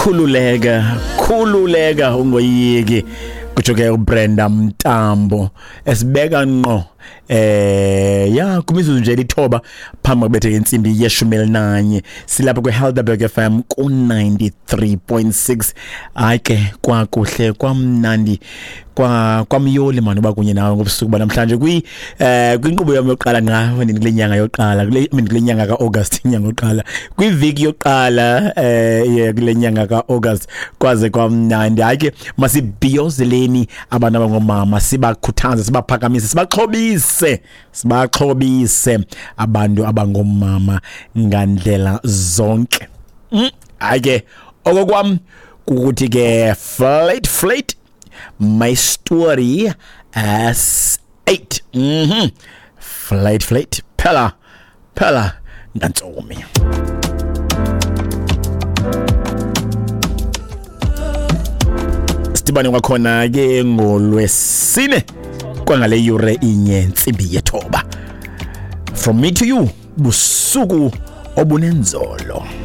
khululeka ungoyiki kujoke uBrenda Mtambo esibeka ngqo ya kumizuzu nje lithoba phambi kubethe insimbi ye-11 silapha kweHelderberg FM ku 93.6 ayike kwakuhle kwamnandi kwamyoli manje uba kunye nawe ngobusuku namhlanje kwinkqubo yami yokuqala ngawe kule nyanga yokuqala kule nyanga kaAugust inyanga yokuqala kwiviki yokuqala kule nyanga kaAugust kwaze kwamnandi ayike masibhiyozeleni abantu abangomama sibakhuthaze sibaphakamise sibaxhobise abantu abangomama ngandlela zonke ayike okokwami ukuthi ke flight my story as 8 flight phela ngantsomi Stibane wakhona ke ngolwesine kwangale yure inye insimbi yethoba from me to you busuku obunenzolo.